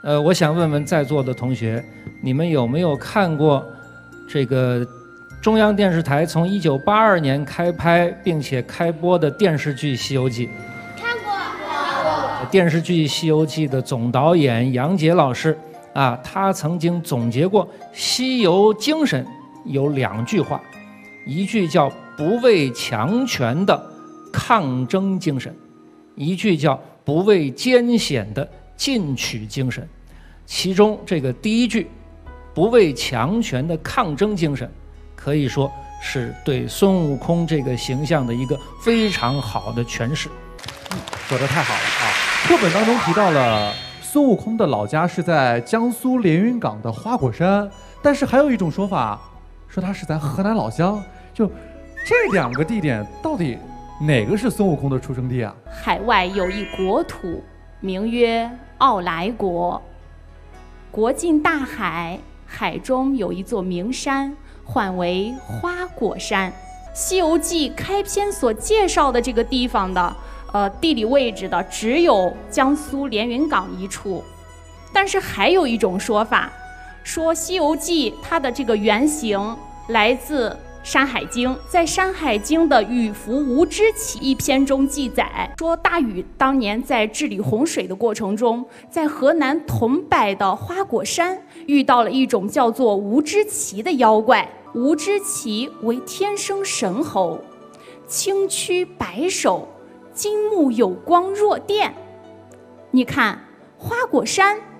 我想问问在座的同学，你们有没有看过这个中央电视台从1982年开拍并且开播的电视剧《西游记》？ 看过。 电视剧《西游记》的总导演杨洁老师啊，他曾经总结过西游精神有2句话，一句叫不畏强权的抗争精神，一句叫不畏艰险的进取精神。其中这个第一句不畏强权的抗争精神，可以说是对孙悟空这个形象的一个非常好的诠释。 说得太好了啊！课本当中提到了孙悟空的老家是在江苏连云港的花果山，但是还有一种说法说他是在河南老乡。就这2个地点到底哪个是孙悟空的出生地啊？ 海外有一国土，名曰傲来国。国近大海，海中有一座名山，唤为花果山。《西游记》开篇所介绍的这个地方的地理位置的只有江苏连云港一处。但是还有一种说法，说《西游记》它的这个原型来自《山海经》。在《山海经》的《禹服无知起》一篇中记载说，大禹当年在治理洪水的过程中，在河南桐柏的花果山遇到了一种叫做无知奇的妖怪。无知奇为天生神猴，青躯白首，金目有光若电。你看花果山